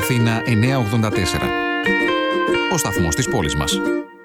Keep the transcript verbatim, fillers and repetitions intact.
Αθήνα εννιακόσια ογδόντα τέσσερα. Ο σταθμός της πόλης μας.